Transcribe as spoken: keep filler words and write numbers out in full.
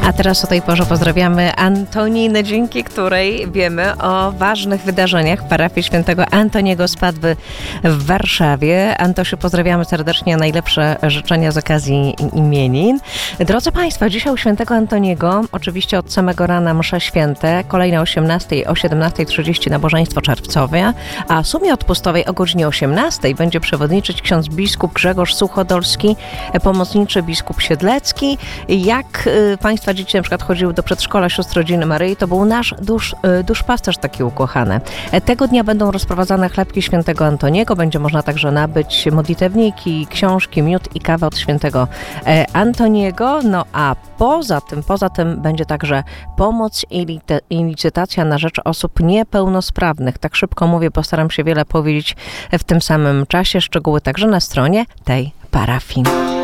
A teraz o tej porze pozdrawiamy Antoninę, dzięki której wiemy o ważnych wydarzeniach w parafii świętego Antoniego z Padwy w Warszawie. Antosiu, pozdrawiamy serdecznie, najlepsze życzenia z okazji imienin. Drodzy Państwo, dzisiaj u świętego Antoniego, oczywiście od samego rana msze święte, kolejne o osiemnastej, o siedemnastej trzydzieści nabożeństwo czerwcowe, a w sumie odpustowej o godzinie osiemnastej będzie przewodniczyć ksiądz biskup Grzegorz Suchodolski, pomocniczy biskup Siedlecki. Jak y, Państwa dzieci na przykład chodziły do przedszkola sióstr rodziny Maryi, to był nasz dusz, y, duszpasterz taki ukochany. Tego dnia będą rozprowadzane chlebki świętego Antoniego, będzie można także nabyć modlitewniki, książki, miód i kawę od świętego e, Antoniego, no a poza tym, poza tym będzie także pomoc i, li- i licytacja na rzecz osób niepełnosprawnych. Tak szybko mówię, postaram się wiele powiedzieć w tym samym czasie, szczegóły także na stronie tej parafii.